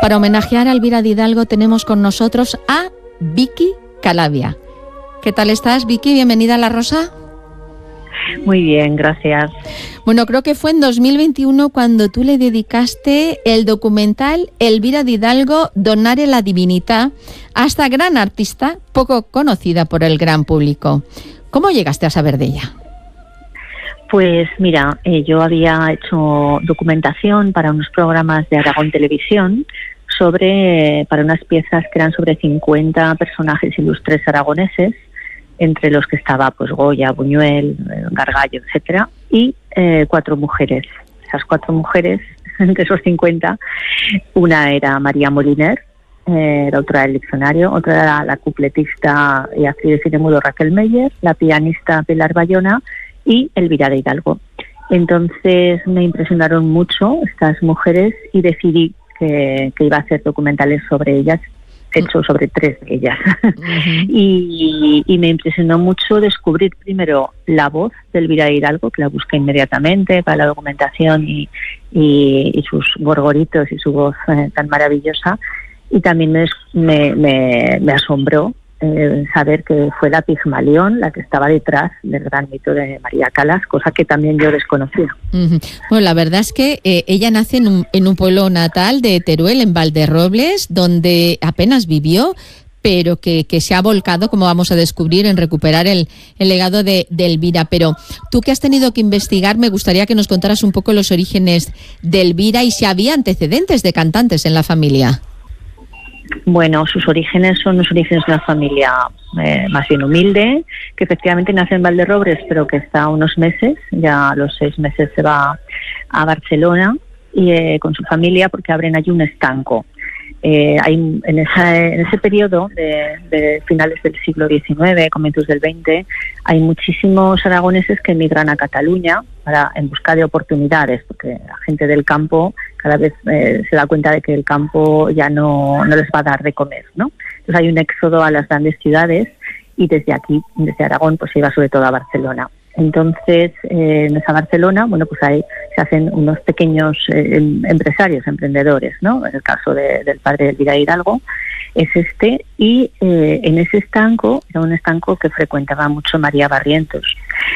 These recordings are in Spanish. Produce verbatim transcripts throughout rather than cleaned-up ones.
para homenajear a Elvira de Hidalgo tenemos con nosotros a Vicky Calavia. ¿Qué tal estás, Vicky? Bienvenida a La Rosa. Muy bien, gracias. Bueno, creo que fue en dos mil veintiuno cuando tú le dedicaste el documental Elvira de Hidalgo, Donare la Divinità, a esta gran artista poco conocida por el gran público. ¿Cómo llegaste a saber de ella? Pues mira, eh, yo había hecho documentación para unos programas de Aragón Televisión sobre, eh, para unas piezas que eran sobre cincuenta personajes ilustres aragoneses, entre los que estaba pues Goya, Buñuel, Gargallo, etcétera, y eh, cuatro mujeres. Esas cuatro mujeres, entre esos cincuenta, una era María Moliner, eh, la otra era el diccionario, otra era la cupletista y actriz de cine mudo Raquel Meyer, la pianista Pilar Bayona y Elvira de Hidalgo. Entonces me impresionaron mucho estas mujeres y decidí que, que iba a hacer documentales sobre ellas. Hecho sobre tres de ellas. Uh-huh. y, y me impresionó mucho descubrir primero la voz de Elvira de Hidalgo, que la busqué inmediatamente para la documentación y, y, y sus gorgoritos y su voz eh, tan maravillosa, y también me, me, me, me asombró eh, saber que fue la Pigmalión la que estaba detrás del gran mito de María Calas, cosa que también yo desconocía. Uh-huh. Bueno, la verdad es que eh, ella nace en un, en un pueblo natal de Teruel, en Valderrobles, donde apenas vivió, pero que, que se ha volcado, como vamos a descubrir, en recuperar el, el legado de, de Elvira. Pero tú que has tenido que investigar, me gustaría que nos contaras un poco los orígenes de Elvira y si había antecedentes de cantantes en la familia. Bueno, sus orígenes son los orígenes de una familia eh, más bien humilde, que efectivamente nace en Valderrobles, pero que está unos meses, ya a los seis meses se va a Barcelona y eh, con su familia, porque abren allí un estanco. Eh, hay en, esa, en ese periodo de, de finales del siglo diecinueve, comienzos del veinte, hay muchísimos aragoneses que emigran a Cataluña para, en busca de oportunidades, porque la gente del campo cada vez eh, se da cuenta de que el campo ya no, no les va a dar de comer, ¿no? Entonces hay un éxodo a las grandes ciudades y desde aquí, desde Aragón, pues se iba sobre todo a Barcelona. Entonces, eh, en esa Barcelona, bueno, pues ahí se hacen unos pequeños eh, empresarios, emprendedores, ¿no? En el caso de, del padre de Elvira de Hidalgo es este, y eh, en ese estanco, era un estanco que frecuentaba mucho María Barrientos.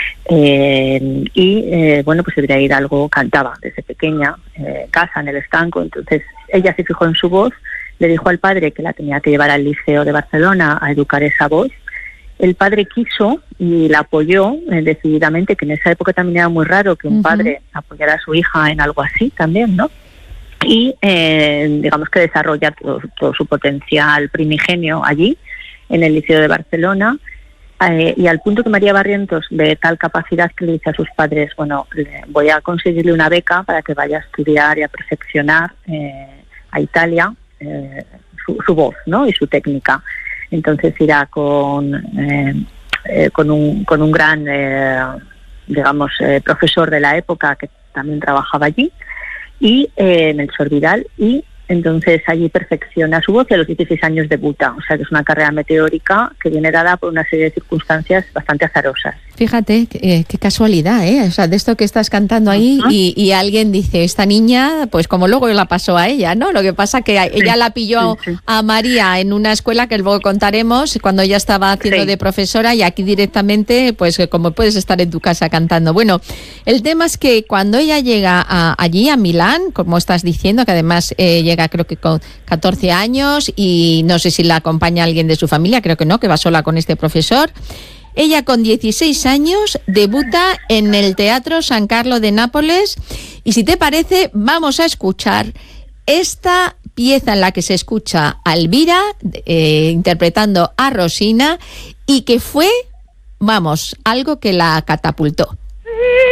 Eh, y, eh, bueno, pues Elvira de Hidalgo cantaba desde pequeña, eh, casa en el estanco, entonces ella se fijó en su voz, le dijo al padre que la tenía que llevar al Liceo de Barcelona a educar esa voz. El padre quiso y la apoyó eh, decididamente, que en esa época también era muy raro que un uh-huh. padre apoyara a su hija en algo así también, ¿no? Y eh, digamos que desarrolla todo, todo su potencial primigenio allí, en el Liceo de Barcelona, eh, y al punto que María Barrientos ve tal capacidad que le dice a sus padres, bueno, le, voy a conseguirle una beca para que vaya a estudiar y a perfeccionar eh, a Italia eh, su, su voz, ¿no? Y su técnica. Entonces irá con eh, eh, con un con un gran eh, digamos eh, profesor de la época que también trabajaba allí, y eh, Melchor Vidal, y entonces allí perfecciona su voz y a los dieciséis años debuta. O sea que es una carrera meteórica que viene dada por una serie de circunstancias bastante azarosas. Fíjate, eh, qué casualidad, ¿eh? O sea, de esto que estás cantando ahí uh-huh. y, y alguien dice, esta niña, pues como luego la pasó a ella, ¿no? Lo que pasa que ella sí, la pilló sí, sí. a María en una escuela que luego contaremos cuando ella estaba haciendo sí. de profesora, y aquí directamente, pues como puedes estar en tu casa cantando. Bueno, el tema es que cuando ella llega a, allí a Milán, como estás diciendo, que además eh, llega creo que con catorce años y no sé si la acompaña alguien de su familia, creo que no, que va sola con este profesor. Ella con dieciséis años debuta en el Teatro San Carlo de Nápoles, y si te parece vamos a escuchar esta pieza en la que se escucha a Elvira eh, interpretando a Rosina, y que fue, vamos, algo que la catapultó.